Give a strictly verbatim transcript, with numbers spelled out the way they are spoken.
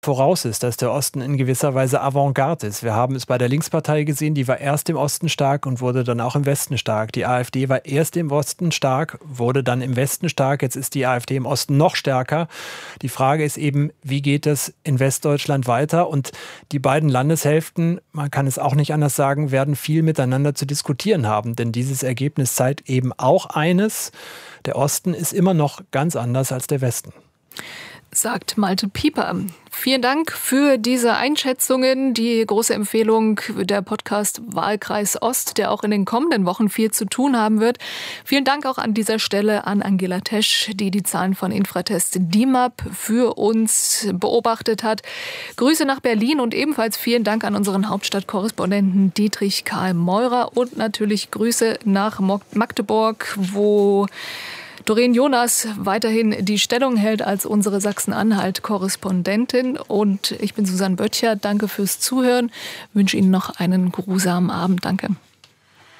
voraus ist, dass der Osten in gewisser Weise Avantgarde ist. Wir haben es bei der Linkspartei gesehen, die war erst im Osten stark und wurde dann auch im Westen stark. Die AfD war erst im Osten stark, wurde dann im Westen stark. Jetzt ist die AfD im Osten noch stärker. Die Frage ist eben, wie geht es in Westdeutschland weiter? Und die beiden Landeshälften, man kann es auch nicht anders sagen, werden viel miteinander zu diskutieren haben. Denn dieses Ergebnis zeigt eben auch eines: Der Osten ist immer noch ganz anders als der Westen. Sagt Malte Pieper. Vielen Dank für diese Einschätzungen. Die große Empfehlung, der Podcast Wahlkreis Ost, der auch in den kommenden Wochen viel zu tun haben wird. Vielen Dank auch an dieser Stelle an Angela Tesch, die die Zahlen von Infratest D I M A P für uns beobachtet hat. Grüße nach Berlin und ebenfalls vielen Dank an unseren Hauptstadtkorrespondenten Dietrich Karl Meurer und natürlich Grüße nach Magdeburg, wo Doreen Jonas weiterhin die Stellung hält als unsere Sachsen-Anhalt-Korrespondentin. Und ich bin Susanne Böttcher. Danke fürs Zuhören. Wünsche Ihnen noch einen geruhsamen Abend. Danke.